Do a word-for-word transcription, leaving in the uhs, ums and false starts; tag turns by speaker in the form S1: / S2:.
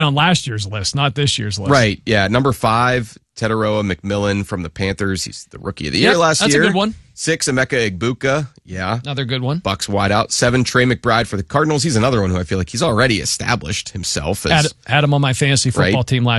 S1: on last year's list, not this year's list.
S2: Right, yeah. Number five, Teteroa McMillan from the Panthers. He's the rookie of the year
S1: yep,
S2: last
S1: that's
S2: year.
S1: That's a good one.
S2: Six, Emeka Egbuka. Yeah.
S1: Another good one.
S2: Bucks wideout. Seven, Trey McBride for the Cardinals. He's another one who I feel like he's already established himself. As,
S1: had, had him on my fantasy football
S2: right?
S1: team last